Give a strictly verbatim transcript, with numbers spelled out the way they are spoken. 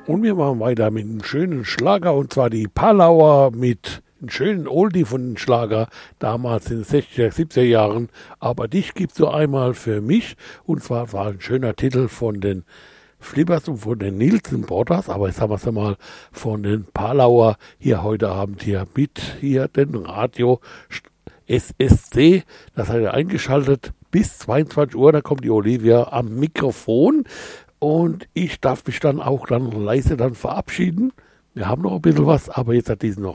Und wir machen weiter mit einem schönen Schlager, und zwar die Palauer mit einem schönen Oldie von den Schlager, damals in den sechziger, siebziger Jahren. Aber dich gibt's so einmal für mich, und zwar war ein schöner Titel von den Flippers und von den Nielsen Brothers, aber jetzt haben wir es einmal von den Palauer hier heute Abend hier mit hier den Radio S S C. Das hat er eingeschaltet bis zweiundzwanzig Uhr, da kommt die Olivia am Mikrofon. Und ich darf mich dann auch dann leise dann verabschieden. Wir haben noch ein bisschen was, aber jetzt hat diesen noch